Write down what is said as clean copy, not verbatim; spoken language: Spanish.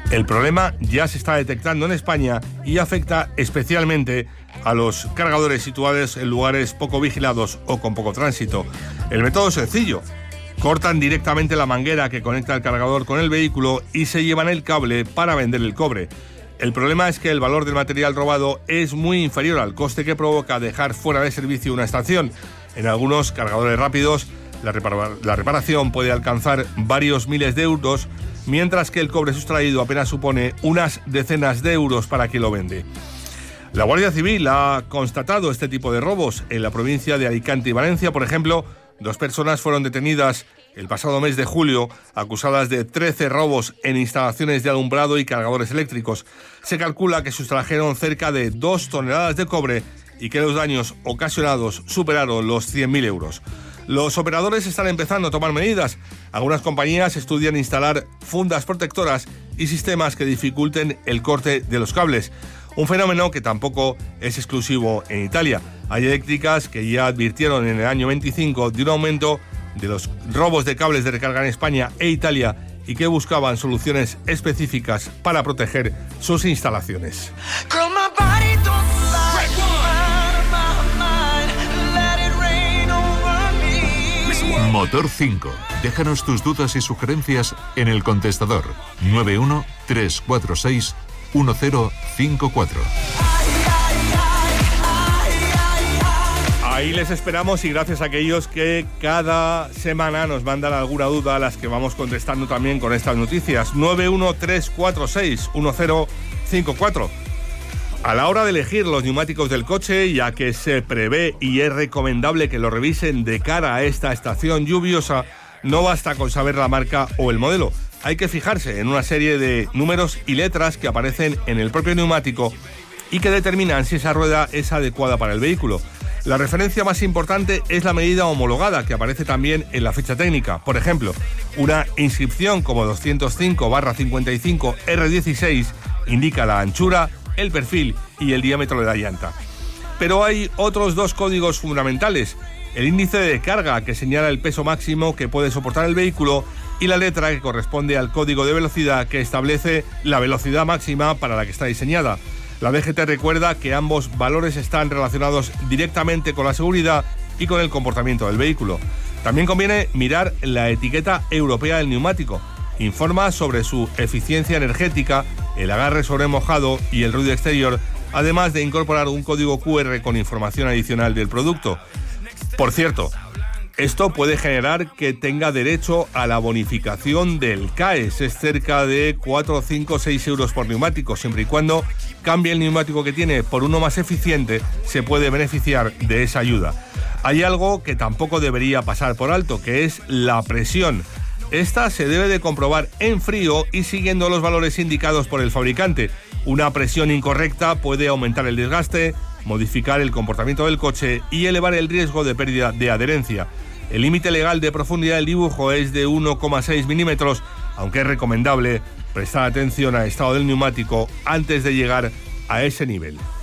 El problema ya se está detectando en España y afecta especialmente a los cargadores situados en lugares poco vigilados o con poco tránsito. El método es sencillo. Cortan directamente la manguera que conecta el cargador con el vehículo y se llevan el cable para vender el cobre. El problema es que el valor del material robado es muy inferior al coste que provoca dejar fuera de servicio una estación. En algunos cargadores rápidos, la reparación puede alcanzar varios miles de euros, mientras que el cobre sustraído apenas supone unas decenas de euros para quien lo vende. La Guardia Civil ha constatado este tipo de robos. En la provincia de Alicante y Valencia, por ejemplo, 2 personas fueron detenidas el pasado mes de julio, acusadas de 13 robos en instalaciones de alumbrado y cargadores eléctricos. Se calcula que sustrajeron cerca de 2 toneladas de cobre y que los daños ocasionados superaron los 100.000 euros. Los operadores están empezando a tomar medidas. Algunas compañías estudian instalar fundas protectoras y sistemas que dificulten el corte de los cables. Un fenómeno que tampoco es exclusivo en Italia. Hay eléctricas que ya advirtieron en el año 25 de un aumento de los robos de cables de recarga en España e Italia y que buscaban soluciones específicas para proteger sus instalaciones. Motor 5. Déjanos tus dudas y sugerencias en el contestador 91 346 1054. Ahí les esperamos y gracias a aquellos que cada semana nos mandan alguna duda a las que vamos contestando también con estas noticias. 91 346 1054. A la hora de elegir los neumáticos del coche, ya que se prevé y es recomendable que lo revisen de cara a esta estación lluviosa, no basta con saber la marca o el modelo. Hay que fijarse en una serie de números y letras que aparecen en el propio neumático y que determinan si esa rueda es adecuada para el vehículo. La referencia más importante es la medida homologada, que aparece también en la ficha técnica. Por ejemplo, una inscripción como 205/55 R16 indica la anchura, el perfil y el diámetro de la llanta. Pero hay otros 2 códigos fundamentales: el índice de carga, que señala el peso máximo que puede soportar el vehículo, y la letra que corresponde al código de velocidad, que establece la velocidad máxima para la que está diseñada. La DGT recuerda que ambos valores están relacionados directamente con la seguridad y con el comportamiento del vehículo. También conviene mirar la etiqueta europea del neumático. Informa sobre su eficiencia energética, el agarre sobre mojado y el ruido exterior, además de incorporar un código QR con información adicional del producto. Por cierto, esto puede generar que tenga derecho a la bonificación del CAES. Es cerca de 4, 5, 6 euros por neumático. Siempre y cuando cambie el neumático que tiene por uno más eficiente, se puede beneficiar de esa ayuda. Hay algo que tampoco debería pasar por alto, que es la presión. Esta se debe de comprobar en frío y siguiendo los valores indicados por el fabricante. Una presión incorrecta puede aumentar el desgaste, modificar el comportamiento del coche y elevar el riesgo de pérdida de adherencia. El límite legal de profundidad del dibujo es de 1,6 milímetros, aunque es recomendable prestar atención al estado del neumático antes de llegar a ese nivel.